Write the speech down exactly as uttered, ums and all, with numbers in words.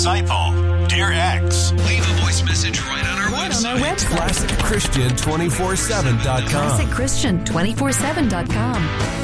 disciple, dear ex. Leave a voice message right on our Right website. on our website. classic christian two four seven dot com. classic christian two four seven dot com.